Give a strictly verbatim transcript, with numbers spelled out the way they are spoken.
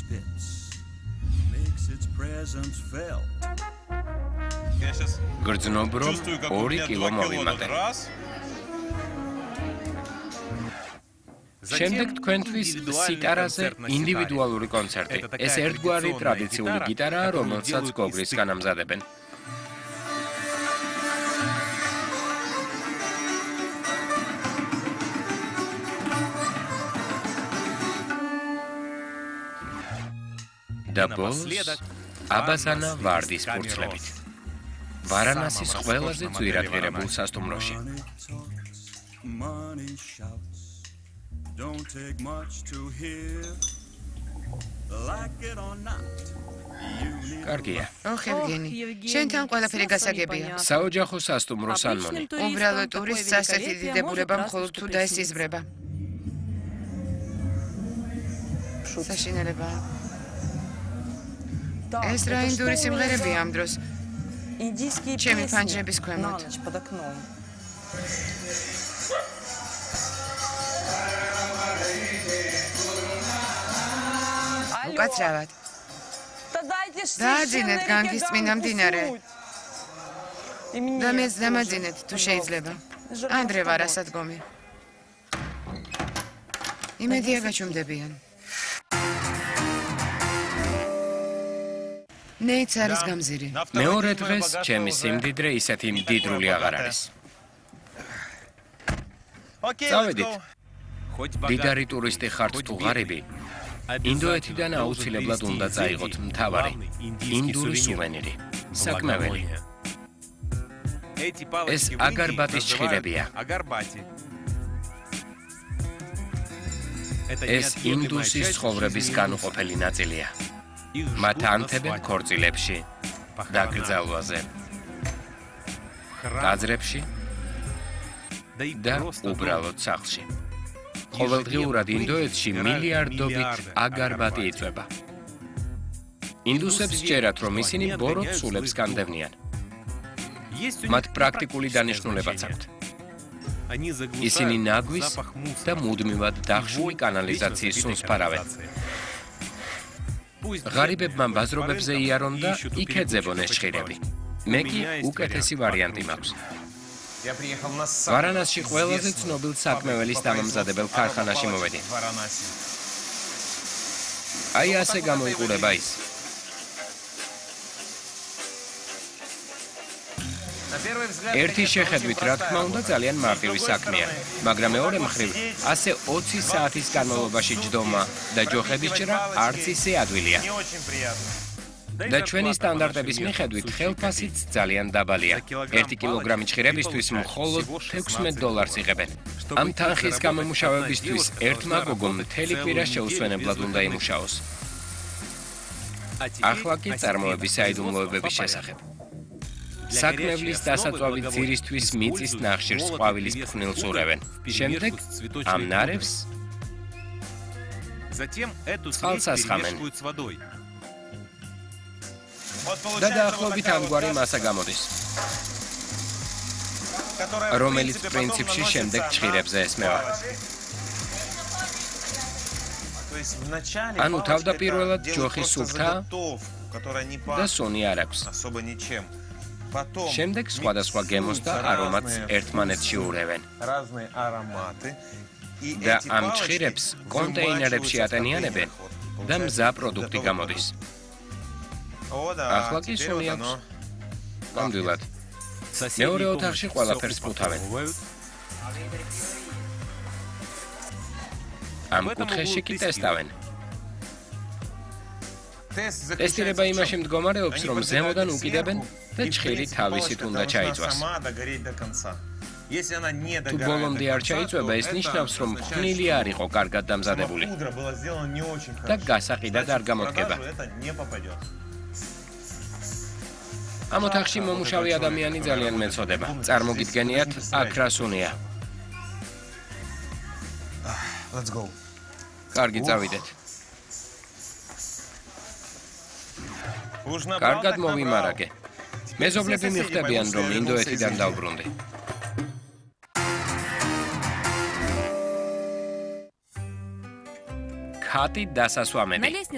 გრძნობ რომ ორი კილო მოვიმატე. შემდეგ თქვენთვის სიტარაზე ინდივიდუალური კონცერტი. ეს ერთგვარი ტრადიციული გიტარაა, რომელსაც გოგრისგან ამზადებენ. და ბოლოს აბაზანა ვარდის ფურცლებით. ვარანასის ყველაზე ძვირადღირებულ სასტუმროში. Don't take much to hear like it or not. კარგია. ოხ ევგენი, შენთან ყველაფერი გასაგებია. საოჯახო სასტუმრო სანმონი. უბრალო ტურისტს ასეთი დიდებულება მხოლოდ თუ დაესიზმრება. საშინელებაა. ეს რა ინდური სიმღერებია ამ დროს. ჩემი ფანჯრების ქვემოთ. უკაცრავად. დააძინეთ განგის წმინდა მდინარე. და მეც დამაძინეთ, თუ შეიძლება. ანდრე ვარ ასადგომი. იმედია გაჩვენდებიან. ნეიც არის გამზირი. მეორე დღეს ჩემი სიმდიდრე ისეთი მდიდრული აღარ არის. წავედით. დიდარი ტურისტი ხართ თუ ღარიბი. ინდოეთიდან აუცილებლად უნდა წაიღოთ მთავარი ინდური სუვენირი, საკმეველი. ეს აგარბატის ჩხირებია. ეს ინდუსის ცხოვრების განუყოფელი ნაწილია. მათ ანთებენ ქორწილებში და გრძალვაზე, ტაძრებში და უბრალოდ სახლში. ყოველდღიურად ინდოეთში მილიარდობით აგარბატი იწვება. ინდუსებს სჯერათ, რომ ისინი ბოროტ სულებს განდევნიან. მათ პრაქტიკული დანიშნულებაც აქვთ. ისინი ნაგვის და მუდმივად დახშული კანალიზაციის სუნს ფარავენ. ღარიბებმა ბაზრობებზე იარონ და იქ ეძებონ ეს ჩხირები. მე კი უკეთესი ვარიანტი მაქვს. ვარანასში ყველაზე ცნობილ საკმეველის დამამზადებელ ქარხანაში მოვედი. აი ასე გამოიყურება ის. ერთი შეხედვით, რა თქმა უნდა, ძალიან მარტივი საქმეა, მაგრამ მეორე მხრივ, ასე ოცი საათის განმავლობაში ჯდომა და ჯოხების ჭრა არც ისე ადვილია. და ჩვენი სტანდარტების მიხედვით ხელფასიც ძალიან დაბალია. ერთი კილოგრამი ჩხირებისთვის მხოლოდ თექვსმეტ დოლარს იღებენ. ამ თანხის გამომუშავებისთვის ერთმა გოგომ მთელი კვირა შეუსვენებლად უნდა იმუშაოს. ახლა კი წარმოების საიდუმლოებების შესახებ. საკმევლის დასაწვავი ძირისთვის მიწის ნახშირს ყვავილის ფხვნილს ურევენ. შემდეგ ამ ნარევს წყალს ასხამენ. და დაახლოებით ამგვარი მასა გამოდის, რომელიც პრინციპში შემდეგ ჩხირებზე ესმევა. ანუ თავდაპირველად ჯოხი სუფთა და სუნი არ აქვს. შემდეგ სხვადასხვა გემოს და არომატს ერთმანეთში ურევენ. და ამ ჩხირებს კონტეინერებში ატენიანებენ და მზა პროდუქტი გამოდის. ახლა კი სუნი აქვს. ნამდვილად. მეორე ოთახში ყველაფერს ფუთავენ. ამ კუთხეში კი ტესტავენ. ტესტირება იმაში მდგომარეობს, რომ ზემოდან უკიდებენ და ჩხირი თავისით უნდა ჩაიწვას. თუ ბოლომდე არ ჩაიწვება, ეს ნიშნავს, რომ ფხვნილი არ იყო კარგად დამზადებული და გასაყიდად არ გამოდგება. ამ ოთახში მომუშავე ადამიანი ძალიან მეწოდება. წარმოგიდგენიათ, აქ რა სუნია. Let's go. კარგი, წავიდეთ. კარგად მოვიმარაგე. მეზობლები მიხვდებიან, რომ ინდოეთიდან დავბრუნდი. ხატი დასასვამები.